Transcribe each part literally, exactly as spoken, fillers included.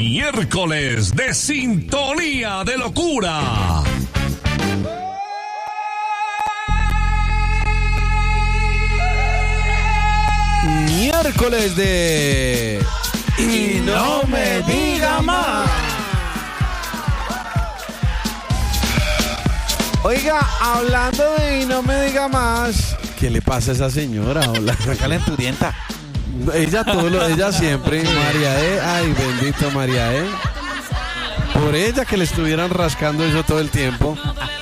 Miércoles de Sintonía de Locura. Miércoles de... Y no me diga más. Oiga, hablando de Y no me diga más, ¿qué le pasa a esa señora? Hola, calenturienta. Ella todo lo, ella siempre, María E, ay bendito María E. Por ella que le estuvieran rascando eso todo el tiempo.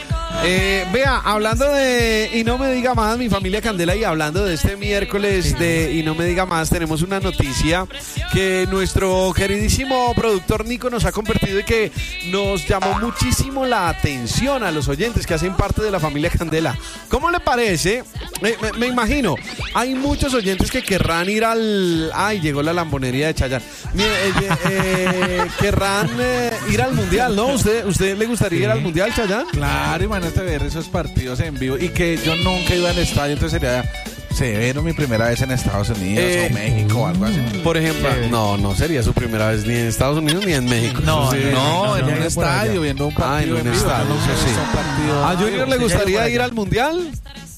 Eh, vea, hablando de Y no me diga más, mi familia Candela, y hablando de este miércoles de Y no me diga más, tenemos una noticia que nuestro queridísimo productor Nico nos ha compartido y que nos llamó muchísimo la atención a los oyentes que hacen parte de la familia Candela. ¿Cómo le parece? Me, me, me imagino, hay muchos oyentes que querrán ir al... Ay, llegó la lambonería de Chayanne. Eh, eh, eh, querrán eh, ir al Mundial, ¿no? ¿Usted, usted le gustaría sí. ir al Mundial, Chayanne? Claro, imagínate ver esos partidos en vivo y que yo nunca he ido al estadio, entonces sería severo mi primera vez en Estados Unidos eh, o México o algo así. Por ejemplo, eh, no, no sería su primera vez ni en Estados Unidos ni en México. No, sí, no, no, en no, un estadio allá. viendo un partido. Ah, en un en vivo, estadio, no, sí, sí. Partido, ¿A Junior le gustaría ir al Mundial?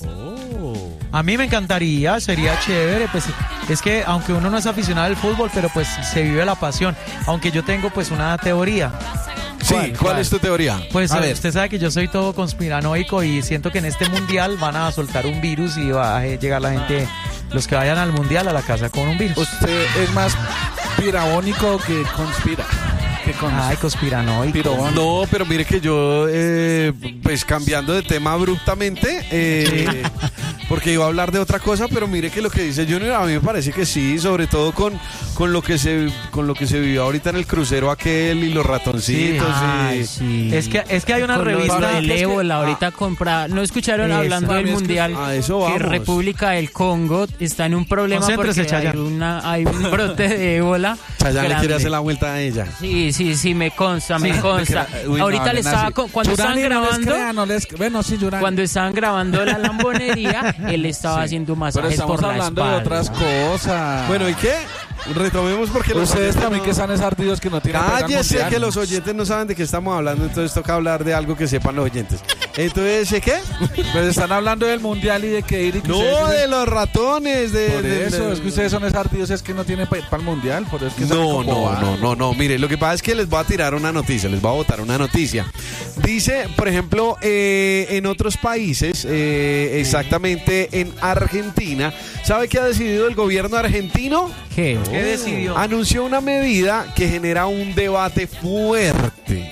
Oh. A mí me encantaría, sería chévere, pues es que aunque uno no es aficionado al fútbol, pero pues se vive la pasión, aunque yo tengo pues una teoría. Sí, ¿cuál, ¿cuál es tu teoría? Pues a eh, ver. Usted sabe que yo soy todo conspiranoico y siento que en este mundial van a soltar un virus y va a llegar la gente, los que vayan al mundial, a la casa con un virus. Usted es más pirabónico que conspira. Que con... Ay, conspiranoico. No, pero mire que yo, eh, pues cambiando de tema abruptamente, eh, sí. porque iba a hablar de otra cosa, pero mire que lo que dice Junior a mí me parece que sí, sobre todo con, con lo que se con lo que se vivió ahorita en el crucero aquel y los ratoncitos. Sí. Ay, y... sí. Es que es que hay una con revista del ébola, que... ahorita ah, compra, no escucharon eso. Hablando del mundial, que, eso que República del Congo está en un problema porque hay, una, hay un brote de ébola. Chayanne le quiere hacer la vuelta a ella. Sí, sí, sí, me consta, me sí, consta. Que, uy, ahorita no, le estaba con, cuando estaban grabando, no crea, no les, bueno, sí, cuando estaban grabando la lambonería, él estaba sí. haciendo masajes por la espalda. Pero estamos hablando de otras cosas. Bueno, ¿y qué? Retomemos porque los ustedes también no... que están ardidos que no tienen. Cállese que los oyentes no saben de qué estamos hablando, entonces toca hablar de algo que sepan los oyentes. Entonces, ¿qué? Pues están hablando del mundial y de que ir y que no, de dicen... los ratones, de por de, eso, de... es que ustedes son ardidos, es que no tienen para ir para el mundial, por eso es que no, no, no, no, no, mire, lo que pasa es que les voy a tirar una noticia, les voy a botar una noticia. Dice, por ejemplo, eh, en otros países, eh, exactamente en Argentina, ¿sabe qué ha decidido el gobierno argentino? ¿Qué? Oh. ¿Qué decidió? Anunció una medida que genera un debate fuerte.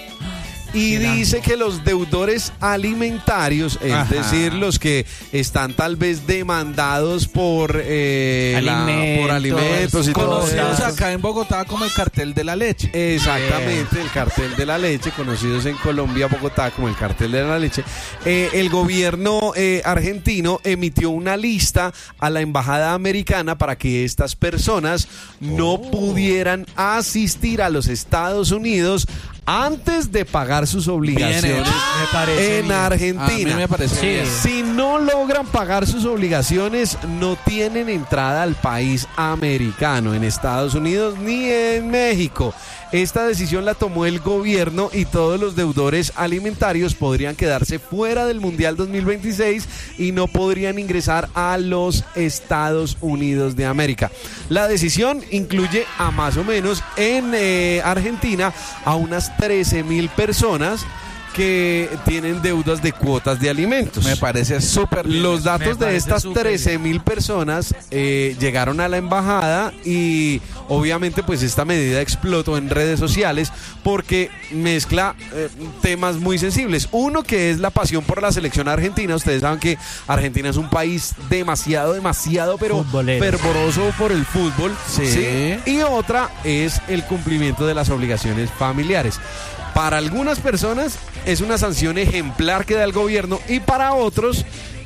Y dice que los deudores alimentarios, es Ajá. decir, los que están tal vez demandados por, eh, alimentos, la, por alimentos y todo eso. Acá en Bogotá como el cartel de la leche. Exactamente, el cartel de la leche, conocidos en Colombia, Bogotá como el cartel de la leche. Eh, el gobierno eh, argentino emitió una lista a la embajada americana para que estas personas no oh. pudieran asistir a los Estados Unidos antes de pagar sus obligaciones bien, me parece en bien. Argentina. A mí me parece sí. bien. Si no logran pagar sus obligaciones, no tienen entrada al país americano, en Estados Unidos ni en México. Esta decisión la tomó el gobierno y todos los deudores alimentarios podrían quedarse fuera del Mundial dos mil veintiséis y no podrían ingresar a los Estados Unidos de América. La decisión incluye a más o menos en eh, Argentina a unas trece mil personas que tienen deudas de cuotas de alimentos. Me parece súper bien. Los datos de estas trece mil personas eh, llegaron a la embajada y obviamente pues esta medida explotó en redes sociales porque mezcla eh, temas muy sensibles. Uno que es la pasión por la selección argentina. Ustedes saben que Argentina es un país demasiado, demasiado pero Futbolero. fervoroso por el fútbol. Sí. ¿sí? Y otra es el cumplimiento de las obligaciones familiares. Para algunas personas es una sanción ejemplar que da el gobierno y para otros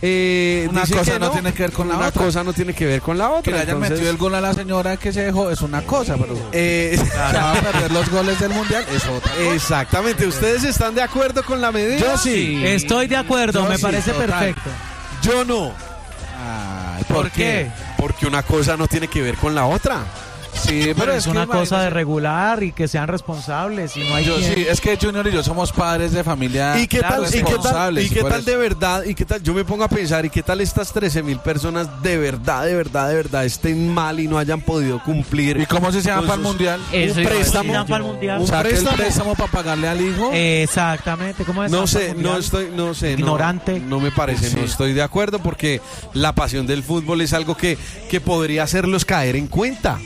eh, una cosa no, no tiene que ver con la una otra. Una cosa no tiene que ver con la otra. Que le hayan Entonces, metido el gol a la señora que se dejó es una cosa, pero eh, claro, va a perder los goles del mundial es otra cosa. Exactamente. ¿Ustedes están de acuerdo con la medida? Yo sí. Estoy de acuerdo, Yo me sí, parece total. perfecto. Yo no. Ay, ¿Por, ¿Por qué? Porque una cosa no tiene que ver con la otra. Sí, pero, pero es, es que una cosa imagínese. de regular y que sean responsables y no hay Yo, quien- sí, es que Junior y yo somos padres de familia ¿Y qué tal, y qué tal, responsables. y qué por tal eso- de verdad? ¿Y qué tal? Yo me pongo a pensar, ¿y qué tal estas trece mil personas de verdad, de verdad, de verdad estén mal y no hayan podido cumplir? ¿Y cómo se llama con para el sus- mundial? Eso un iba a préstamo, decir para el yo. mundial. un ¿Saque el préstamo. préstamo para pagarle al hijo? Exactamente, ¿cómo es? No Para sé, el no mundial. estoy, no sé, no- Ignorante. No, me parece, Sí. no estoy de acuerdo porque la pasión del fútbol es algo que, que podría hacerlos caer en cuenta.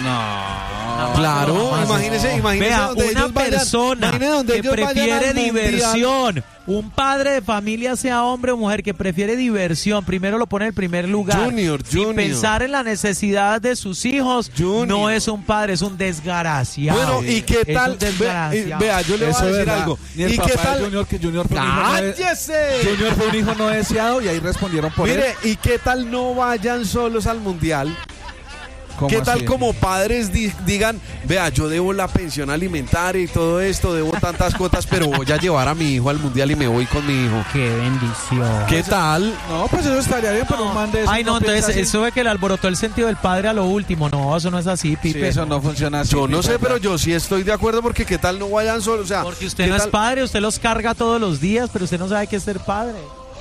No. Claro, no, imagínese, imagínese Vea, donde una ellos vayan- persona imagínese donde que ellos vayan prefiere al mundial. diversión, un padre de familia, sea hombre o mujer, que prefiere diversión, primero lo pone en el primer lugar. Junior, sin Junior. pensar en la necesidad de sus hijos, Junior. no es un padre, es un desgraciado. Bueno, ¿y qué Es tal? un Vea, desgraciado. vea, yo le voy Eso a es decir verdad. algo. Ni el ¿Y papá qué de tal? Junior, que Junior fue un hijo no de- ¡Cállese! Junior fue un hijo no deseado y ahí respondieron por Mire, él. ¿y qué tal no vayan solos al mundial? ¿Cómo ¿Qué tal así? como padres di- digan, vea, yo debo la pensión alimentaria y todo esto, debo tantas cuotas, pero voy a llevar a mi hijo al mundial y me voy con mi hijo? Qué bendición. ¿Qué tal? No, pues eso estaría bien, pero un man de esos Ay, no, piensa entonces así. eso de que le alborotó el sentido del padre a lo último. No, eso no es así, Sí, Pipe. eso no funciona así. Yo no sé, Pipe, pero ¿verdad? yo sí estoy de acuerdo porque qué tal no vayan solos, o sea, Porque usted ¿qué no es tal? padre, usted los carga todos los días, pero usted no sabe qué es ser padre.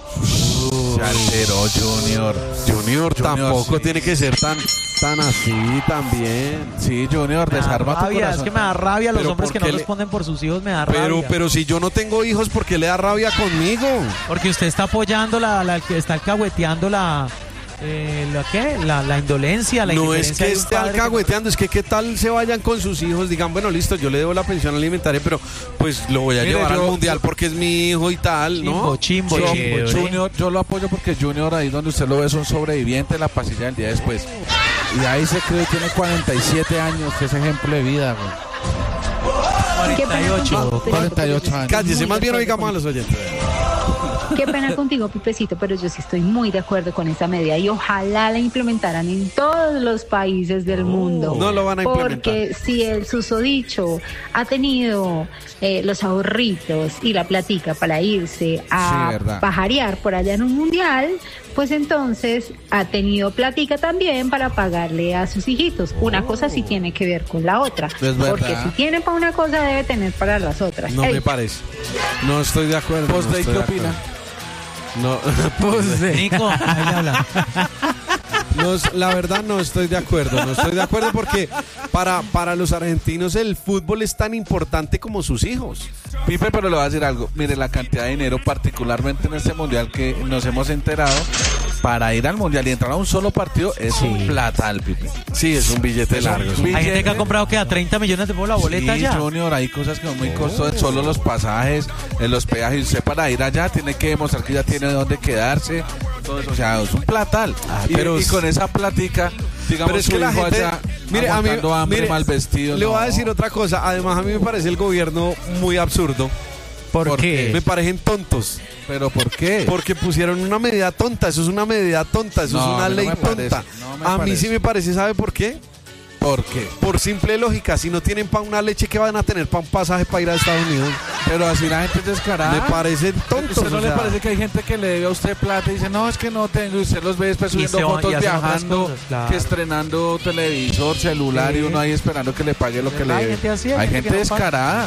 Se alteró Junior. Junior, tampoco sí. tiene que ser tan tan así también. Sí, Junior, Me da desarma tu rabia, es corazón. que me da rabia los Pero hombres que ¿por no qué le- responden por sus hijos, me da rabia. Pero pero si yo no tengo hijos, ¿por qué le da rabia conmigo? Porque usted está apoyando la, la que está alcahueteando la, eh, ¿la qué? La, la indolencia, la No es indiferencia que de un esté padre que- alcahueteando, es que qué tal se vayan con sus hijos, digan, bueno, listo, yo le debo la pensión alimentaria, pero pues lo voy a Mire, llevar yo- al mundial porque es mi hijo y tal, ¿no? Chimbo, chimbo, Yo, chévere. Junior, yo lo apoyo porque Junior, ahí donde usted lo ve, es un sobreviviente de la pasilla del día después. Y ahí se cree que tiene cuarenta y siete años, que es ejemplo de vida, güey. cuarenta y ocho. cuarenta y ocho años. Cállese, más bien oigamos a los oyentes. Qué pena contigo, Pipecito, pero yo sí estoy muy de acuerdo con esa medida y ojalá la implementaran en todos los países del mundo. No lo van a implementar. Porque si el susodicho ha tenido eh, los ahorritos y la platica para irse Sí, a verdad. pajarear por allá en un mundial, pues entonces ha tenido platica también para pagarle a sus hijitos. Una cosa sí tiene que ver con la otra. Es verdad. Porque si tiene para una cosa, debe tener para las otras. No Ey, me parece. No estoy de acuerdo. no Post-day, estoy ¿qué de opina? acuerdo. No, pues, Nico, ahí le habla. no, la verdad no estoy de acuerdo, no estoy de acuerdo porque para, para los argentinos el fútbol es tan importante como sus hijos. Pipe, pero le voy a decir algo. Mire, la cantidad de dinero, particularmente en este mundial que nos hemos enterado, para ir al mundial y entrar a un solo partido es un platal, Pipe. Sí, es un billete Es un largo. billete. Hay gente que ha comprado que a treinta millones de por la boleta Sí, ya. Junior, hay cosas que son muy costosas, solo los pasajes, eh, los peajes. Usted para ir allá tiene que demostrar que ya tiene dónde quedarse, todo eso, o sea, es un platal. y, pero y con esa platica, digamos, Pero es su que la hijo gente, allá mire, a mí, aguantando hambre, mire, mal vestido. le voy a no. decir otra cosa. Además, a mí me parece el gobierno muy absurdo. ¿Por, ¿Por qué? qué? Me parecen tontos. ¿Pero por qué? Porque pusieron una medida tonta. Eso es una medida tonta. Eso No, es a una mí no ley me parece, tonta. no me a mí parece. sí me parece. ¿Sabe por qué? ¿Por qué? Por simple lógica. Si no tienen para una leche, ¿qué van a tener para un pasaje para ir a Estados Unidos? Pero así la gente es descarada. Me parecen tontos. ¿Usted no o le sea, parece que hay gente que le debe a usted plata y dice, no, es que no tengo, y usted los ve después Y subiendo se va- y fotos hacen otras viajando, cosas, claro. que estrenando televisor, celular, Sí. y uno ahí esperando que le pague lo que le Hay debe? gente así, hay Hay gente gente que no paga. descarada.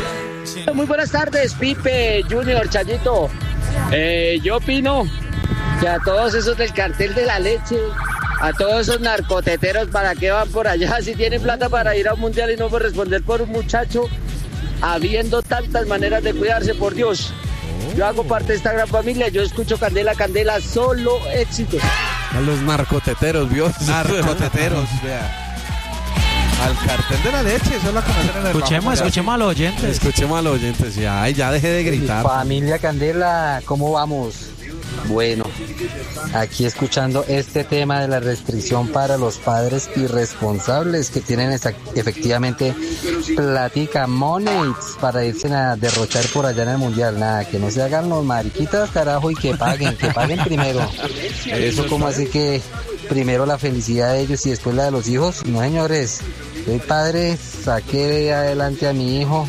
Muy buenas tardes, Pipe, Junior, Chayito. Eh, yo opino que a todos esos del cartel de la leche, a todos esos narcoteteros, ¿para qué van por allá? Si tienen plata para ir a un mundial y no por responder por un muchacho, habiendo tantas maneras de cuidarse, por Dios. Yo hago parte de esta gran familia, yo escucho Candela, Candela, solo éxito. A los narcoteteros, ¿vio? Narcoteteros, vea. Al cartel de la leche, eso la conocen en el Escuchemos, bajo, escuchemos a los oyentes. Escuchemos a los oyentes. Ya, ay, ya deje de gritar. Familia Candela, ¿cómo vamos? Bueno, aquí escuchando este tema de la restricción para los padres irresponsables que tienen esa- efectivamente platica, money para irse a derrochar por allá en el mundial. Nada, que no se hagan los mariquitas, carajo, y que paguen, que paguen primero. Eso como así que primero la felicidad de ellos y después la de los hijos. No, señores, soy padre, saqué adelante a mi hijo.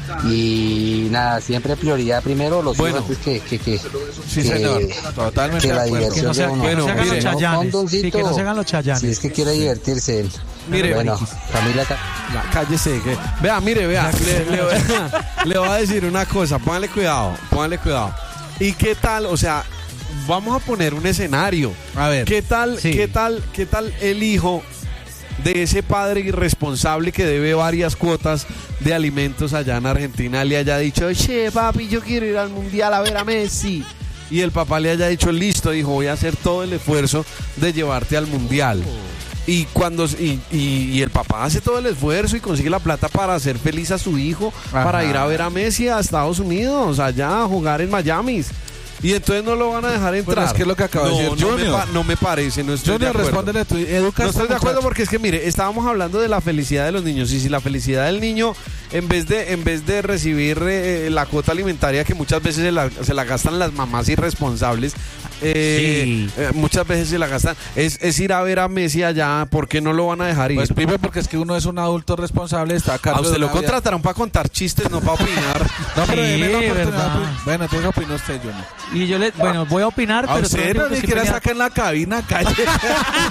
Y nada, siempre prioridad primero los Bueno. hijos antes que, que, que, Sí, que- señor, totalmente que de la acuerdo. diversión Que no se, de uno. que no se hagan mire, los chayanes. condoncito. Sí, que no se hagan los chayanes. Si es que quiere divertirse, Mire, bueno, familia... La, cállese. Que, vea, mire, vea. Le, le, voy a, le voy a decir una cosa. Póngale cuidado, póngale cuidado. ¿Y qué tal? O sea, vamos a poner un escenario. A ver. ¿Qué tal, sí. qué tal, qué tal el hijo de ese padre irresponsable que debe varias cuotas de alimentos allá en Argentina le haya dicho, che, papi, yo quiero ir al mundial a ver a Messi? Y el papá le haya dicho, listo, dijo, voy a hacer todo el esfuerzo de llevarte al mundial. Y cuando y, y, y el papá hace todo el esfuerzo y consigue la plata para hacer feliz a su hijo, Ajá. para ir a ver a Messi a Estados Unidos, allá a jugar en Miami. Y entonces no lo van a dejar entrar. Pero es que es lo que acaba no, de decir no Junior. Me pa- no me parece, no estoy Junior, de acuerdo. respóndele tú, educa. No estoy de acuerdo porque es que, mire, estábamos hablando de la felicidad de los niños. Y si la felicidad del niño, en vez de en vez de recibir eh, la cuota alimentaria que muchas veces se la, se la gastan las mamás irresponsables, eh, sí. eh, muchas veces se la gastan, es, es ir a ver a Messi allá. ¿Por qué no lo van a dejar ir? Pues, Pipe, porque es que uno es un adulto responsable, está a cargo a usted de lo la contrataron vida. Para contar chistes, no para opinar. No, pero sí, la verdad. Bueno, ¿tú qué opina usted, Junior? Y yo le, bueno, voy a opinar, a pero usted no ni siquiera saca en la cabina, calle.